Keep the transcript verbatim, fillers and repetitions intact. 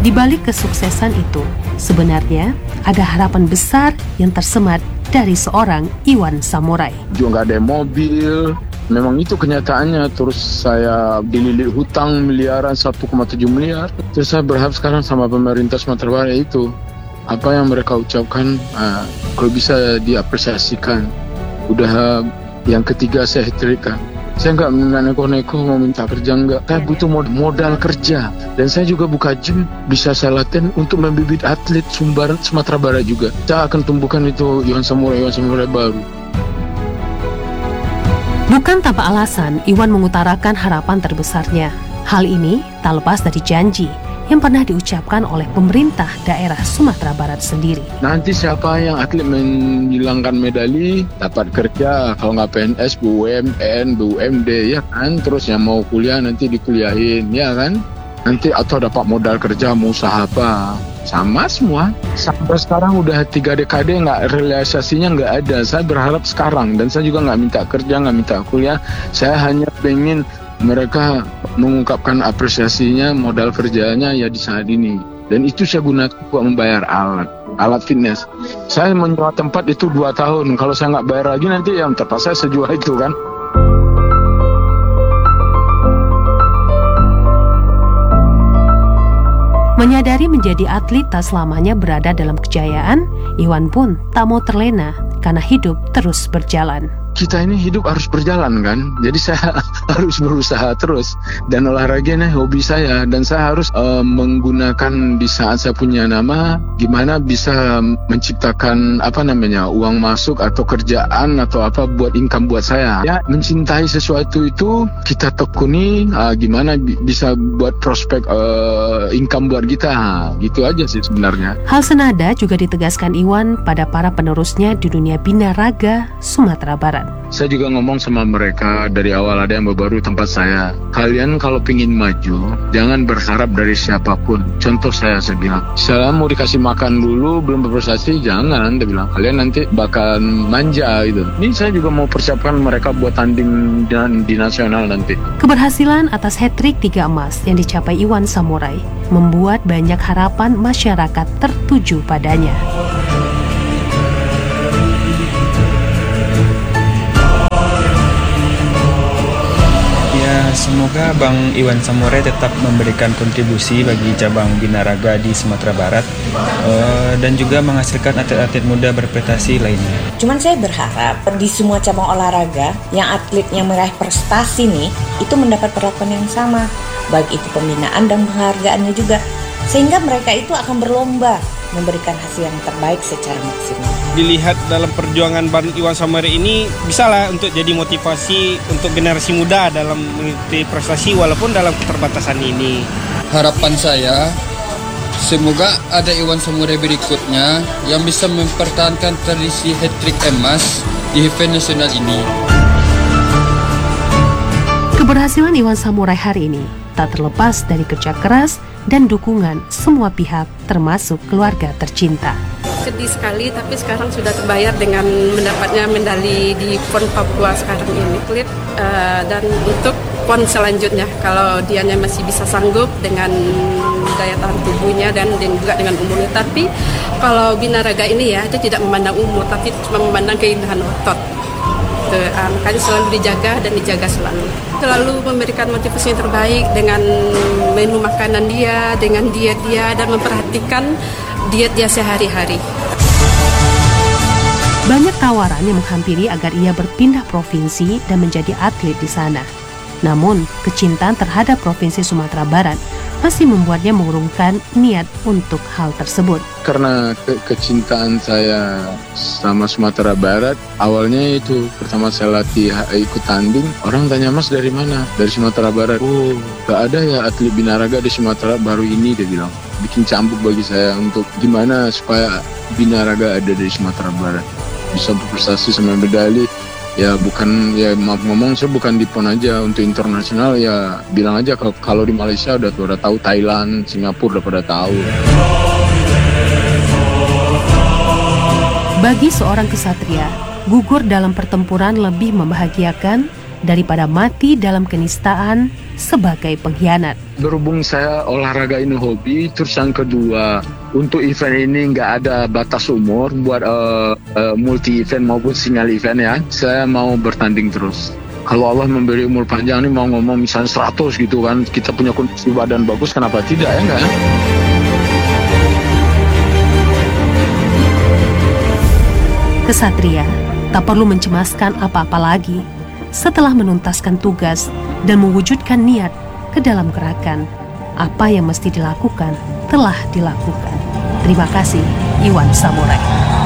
Di balik kesuksesan itu, sebenarnya ada harapan besar yang tersemat dari seorang Iwan Samurai. Juga nggak ada mobil, memang itu kenyataannya. Terus saya dililit hutang miliaran, satu koma tujuh miliar. Terus saya berharap sekarang sama pemerintah Sumatera Barat itu, apa yang mereka ucapkan, uh, kalau bisa diapresiasikan. Udah yang ketiga saya hat-trick kan. Saya nggak neko-neko mau minta kerja, nggak. Saya butuh mod- modal kerja. Dan saya juga buka gym, bisa saya latihan untuk membibit atlet Sumbar Sumatera Barat juga. Saya akan tumbuhkan itu Iwan Samurai, Iwan Samurai baru. Bukan tanpa alasan, Iwan mengutarakan harapan terbesarnya. Hal ini tak lepas dari janji yang pernah diucapkan oleh pemerintah daerah Sumatera Barat sendiri. Nanti siapa yang atlet menghilangkan medali dapat kerja, kalau nggak P N S, B U M N, B U M D, ya kan. Terus yang mau kuliah nanti dikuliahin, ya kan. Nanti atau dapat modal kerja, mau usaha apa, sama semua. Sampai sekarang udah tiga dekade nggak, realisasinya nggak ada. Saya berharap sekarang, dan saya juga nggak minta kerja, nggak minta kuliah. Saya hanya pengen mereka mengungkapkan apresiasinya, modal kerjanya ya di saat ini. Dan itu saya gunakan buat membayar alat, alat fitness. Saya menyewa tempat itu dua tahun. Kalau saya nggak bayar lagi nanti yang terpaksa saya jual itu kan. Menyadari menjadi atlet tak selamanya berada dalam kejayaan, Iwan pun tak mau terlena karena hidup terus berjalan. Kita ini hidup harus berjalan kan, jadi saya harus berusaha terus. Dan olahraga ini hobi saya, dan saya harus uh, menggunakan di saat saya punya nama, gimana bisa menciptakan apa namanya uang masuk atau kerjaan atau apa buat income buat saya. Ya, mencintai sesuatu itu kita tekuni, uh, gimana bi- bisa buat prospek uh, income buat kita, gitu aja sih sebenarnya. Hal senada juga ditegaskan Iwan pada para penerusnya di dunia binaraga Sumatera Barat. Saya juga ngomong sama mereka dari awal, ada yang baru tempat saya. Kalian kalau pingin maju, jangan berharap dari siapapun. Contoh saya, saya bilang, saya mau dikasih makan dulu, belum berprestasi, jangan. Dia bilang, kalian nanti bakal manja gitu. Ini saya juga mau persiapkan mereka buat tanding dan di nasional nanti. Keberhasilan atas hat-trick tiga emas yang dicapai Iwan Samurai membuat banyak harapan masyarakat tertuju padanya. Semoga Bang Iwan Samurai tetap memberikan kontribusi bagi cabang binaraga di Sumatera Barat uh, dan juga menghasilkan atlet-atlet muda berprestasi lainnya. Cuman saya berharap di semua cabang olahraga yang atletnya meraih prestasi nih itu mendapat perlakuan yang sama, baik itu pembinaan dan penghargaannya juga, sehingga mereka itu akan berlomba memberikan hasil yang terbaik secara maksimal. Dilihat dalam perjuangan Bang Iwan Samurai ini bisalah untuk jadi motivasi untuk generasi muda dalam mengikuti prestasi walaupun dalam keterbatasan ini. Harapan saya semoga ada Iwan Samurai berikutnya yang bisa mempertahankan tradisi hat-trick emas di event nasional ini. Keberhasilan Iwan Samurai hari ini tak terlepas dari kerja keras dan dukungan semua pihak termasuk keluarga tercinta. Sedih sekali, tapi sekarang sudah terbayar dengan mendapatnya medali di P O N Papua sekarang ini. Klit, uh, dan untuk P O N selanjutnya, kalau dianya masih bisa sanggup dengan daya tahan tubuhnya dan juga dengan umurnya. Tapi kalau binaraga ini ya, dia tidak memandang umur, tapi cuma memandang keindahan otot. Uh, makanya selalu dijaga dan dijaga selalu. Selalu memberikan motivasi yang terbaik dengan menu makanan dia, dengan diet dia, dan memperhatikan diet dia sehari-hari. Banyak tawaran yang menghampiri agar ia berpindah provinsi dan menjadi atlet di sana. Namun, kecintaan terhadap Provinsi Sumatera Barat masih membuatnya mengurungkan niat untuk hal tersebut. Karena ke- kecintaan saya sama Sumatera Barat, awalnya itu pertama saya latih ikut tanding, orang tanya, Mas dari mana? Dari Sumatera Barat. Oh, gak ada ya atlet binaraga di Sumatera, baru ini dia bilang. Bikin cambuk bagi saya untuk gimana supaya binaraga ada di Sumatera Barat. Bisa berprestasi sama medali. Ya bukan, ya maaf ngomong, saya bukan di P O N aja, untuk internasional ya bilang aja kalau, kalau di Malaysia udah udah tahu, Thailand, Singapura udah pada tahu. Bagi seorang kesatria, gugur dalam pertempuran lebih membahagiakan daripada mati dalam kenistaan sebagai pengkhianat. Berhubung saya olahraga ini hobi, terus yang kedua, untuk event ini nggak ada batas umur buat uh, uh, multi event maupun single event ya. Saya mau bertanding terus. Kalau Allah memberi umur panjang nih, mau ngomong misalnya seratus gitu kan, kita punya kondisi badan bagus, kenapa tidak ya enggak? Kesatria tak perlu mencemaskan apa-apa lagi setelah menuntaskan tugas dan mewujudkan niat ke dalam gerakan. Apa yang mesti dilakukan telah dilakukan. Terima kasih, Iwan Samurai.